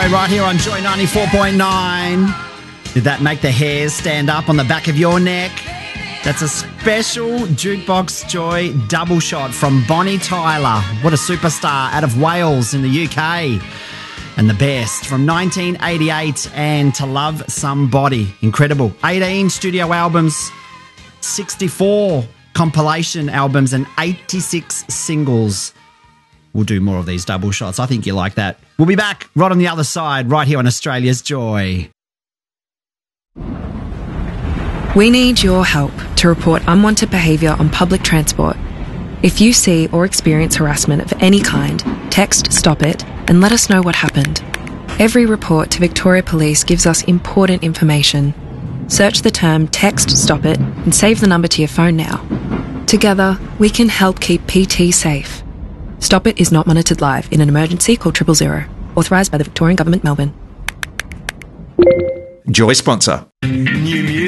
right here on Joy 94.9. Did that make the hairs stand up on the back of your neck? That's a special Jukebox Joy double shot from Bonnie Tyler. What a superstar out of Wales in the UK. And the best from 1988 and To Love Somebody. Incredible. 18 studio albums, 64 compilation albums and 86 singles. We'll do more of these double shots. I think you like that. We'll be back right on the other side, right here on Australia's Joy. We need your help to report unwanted behaviour on public transport. If you see or experience harassment of any kind, text Stop It and let us know what happened. Every report to Victoria Police gives us important information. Search the term Text Stop It and save the number to your phone now. Together, we can help keep PT safe. Stop It is not monitored live. In an emergency, call 000. Authorised by the Victorian Government, Melbourne. Joy sponsor.